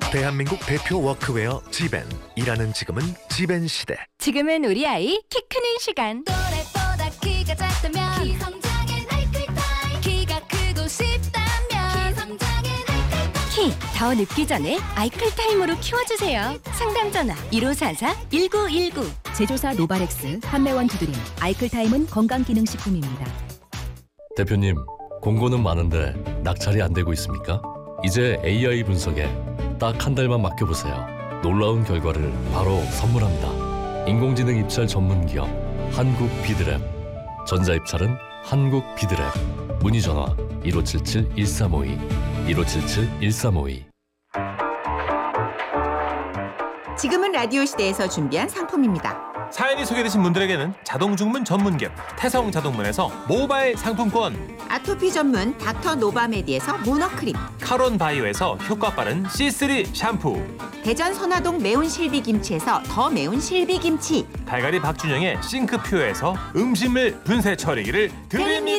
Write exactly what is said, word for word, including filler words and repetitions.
대한민국 대표 워크웨어 지벤. 일하는 지금은 지벤 시대. 지금은 우리 아이 키 크는 시간. 또래보다 키가 작다면 키성장엔 아이클타임. 키가 크고 싶다면 키성장엔 아이클타임. 키 더 늙기 전에 아이클타임으로 키워주세요. 상담 전화 일오사사 일구일구. 제조사 노바렉스, 판매원 두드림. 아이클타임은 건강기능식품입니다. 대표님, 공고는 많은데 낙찰이 안 되고 있습니까? 이제 에이아이 분석에 딱 한 달만 맡겨보세요. 놀라운 결과를 바로 선물합니다. 인공지능 입찰 전문 기업 한국 비드랩. 전자 입찰은 한국 비드랩. 문의 전화 일오칠칠 일삼오이 일오칠칠 일삼오이. 지금은 라디오 시대에서 준비한 상품입니다. 사연이 소개되신 분들에게는 자동주문 전문기업 태성자동문에서 모바일 상품권, 아토피 전문 닥터 노바메디에서 모너크림, 카론바이오에서 효과 빠른 씨쓰리 샴푸, 대전 선화동 매운 실비김치에서 더 매운 실비김치 달걀이 박준영의 싱크퓨어에서 음식물 분쇄 처리기를 드립니다.